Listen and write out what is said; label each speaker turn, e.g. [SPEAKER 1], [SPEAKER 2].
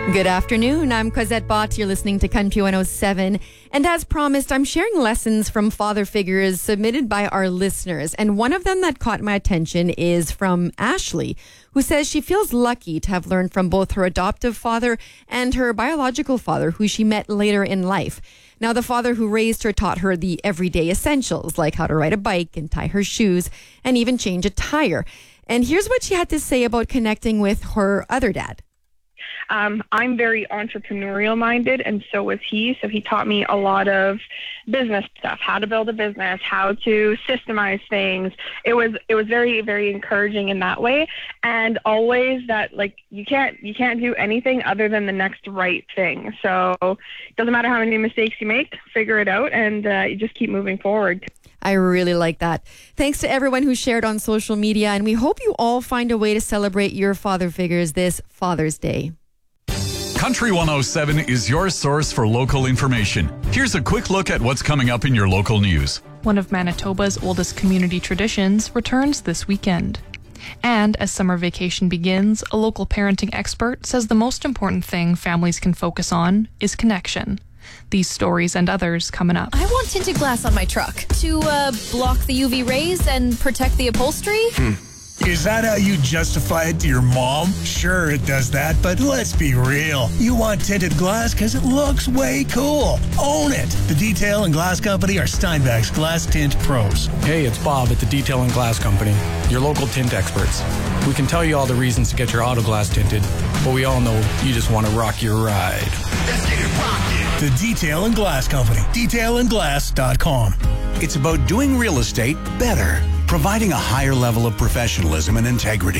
[SPEAKER 1] Good afternoon. I'm Cosette Bott. You're listening to Country 107. And as promised, I'm sharing lessons from father figures submitted by our listeners. And one of them that caught my attention is from Ashley, who says she feels lucky to have learned from both her adoptive father and her biological father, who she met later in life. Now, the father who raised her taught her the everyday essentials, like how to ride a bike and tie her shoes and even change a tire. And here's what she had to say about connecting with her other dad.
[SPEAKER 2] I'm very entrepreneurial minded, and so was he. So he taught me a lot of business stuff, how to build a business, how to systemize things. It was very, very encouraging in that way. And always that, like, you can't do anything other than the next right thing. So it doesn't matter how many mistakes you make, figure it out, and you just keep moving forward.
[SPEAKER 1] I really like that. Thanks to everyone who shared on social media, and we hope you all find a way to celebrate your father figures this Father's Day.
[SPEAKER 3] Country 107 is your source for local information. Here's a quick look at what's coming up in your local news.
[SPEAKER 4] One of Manitoba's oldest community traditions returns this weekend. And as summer vacation begins, a local parenting expert says the most important thing families can focus on is connection. These stories and others coming up.
[SPEAKER 5] I want tinted glass on my truck to block the UV rays and protect the upholstery.
[SPEAKER 6] Is that how you justify it to your mom? Sure, it does that, but let's be real. You want tinted glass because it looks way cool. Own it. The Detail and Glass Company are Steinbach's Glass Tint Pros.
[SPEAKER 7] Hey, it's Bob at the Detail and Glass Company, your local tint experts. We can tell you all the reasons to get your auto glass tinted, but we all know you just want to rock your ride.
[SPEAKER 6] Let's get it rockin'. The Detail and Glass Company. DetailandGlass.com.
[SPEAKER 8] It's about doing real estate better, providing a higher level of professionalism and integrity.